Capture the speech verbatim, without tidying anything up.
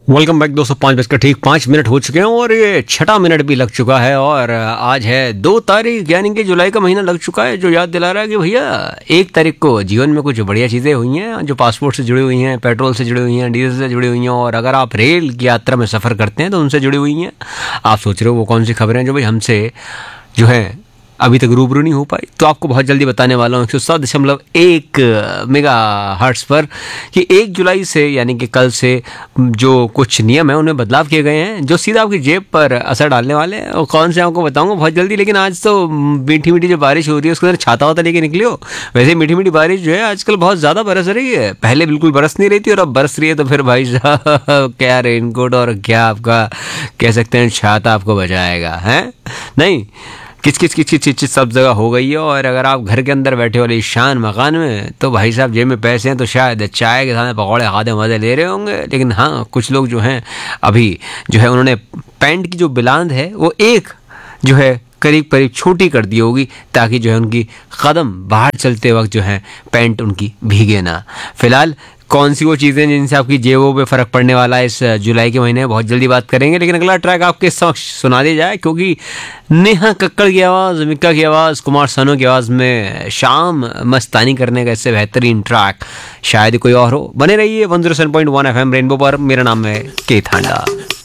Welcome back दोस्तों। पाँच बजकर ठीक पाँच मिनट हो चुके हैं और ये छठा मिनट भी लग चुका है और आज है दो तारीख यानी कि जुलाई का महीना लग चुका है, जो याद दिला रहा है कि भैया एक तारीख को जीवन में कुछ बढ़िया चीज़ें हुई हैं जो पासपोर्ट से जुड़ी हुई हैं, पेट्रोल से जुड़ी हुई हैं, डीजल से जुड़ी हुई हैं। और अगर आप रेल की यात्रा में सफ़र करते हैं तो उनसे जुड़ी हुई हैं। आप सोच रहे हो वो कौन सी खबरें जो भाई हमसे जो है अभी तक रूबरू नहीं हो पाई, तो आपको बहुत जल्दी बताने वाला हूँ एक सौ सात दशमलव एक मेगा हर्ट्स पर कि एक जुलाई से यानी कि कल से जो कुछ नियम है उनमें बदलाव किए गए हैं जो सीधा आपकी जेब पर असर डालने वाले हैं। और कौन से आपको बताऊंगा बहुत जल्दी। लेकिन आज तो मीठी मीठी जो बारिश हो रही है उसके अंदर छाता वाता लेके निकली हो। वैसे मीठी मीठी बारिश जो है आजकल बहुत ज़्यादा बरस रही है, पहले बिल्कुल बरस नहीं रही थी और अब बरस रही है। तो फिर भाई साहब क्या रेनकोट और क्या आपका कह सकते हैं छाता आपको बचाएगा, है नहीं। किच किच किच किच किच सब जगह हो गई है। और अगर आप घर के अंदर बैठे वाले ईशान मकान में तो भाई साहब जेब में पैसे हैं तो शायद चाय के साथ पकौड़े खाते मज़े ले रहे होंगे। लेकिन हाँ, कुछ लोग जो हैं अभी जो है उन्होंने पैंट की जो बिलांद है वो एक जो है करीब करीब छोटी कर दी होगी ताकि जो है उनकी कदम बाहर चलते वक्त जो है पैंट उनकी भीगे ना। फिलहाल कौन सी वो चीज़ें जिनसे आपकी जेबों पे फ़र्क पड़ने वाला है इस जुलाई के महीने में बहुत जल्दी बात करेंगे। लेकिन अगला ट्रैक आपके समक्ष सुना दिया जाए क्योंकि नेहा कक्कड़ की आवाज़, मिक्का की आवाज़, कुमार सानू की आवाज़ में शाम मस्तानी करने का इससे बेहतरीन ट्रैक शायद कोई और हो। बने रहिए one zero seven point one F M rainbow पर। मेरा नाम है के थांडा।